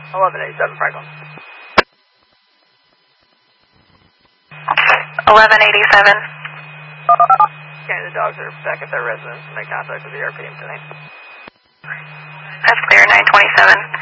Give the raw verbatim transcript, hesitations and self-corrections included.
eleven eighty-seven Franklin. eleven eighty-seven. Okay, the dogs are back at their residence and make contact with the R P M tonight. That's clear, nine twenty-seven.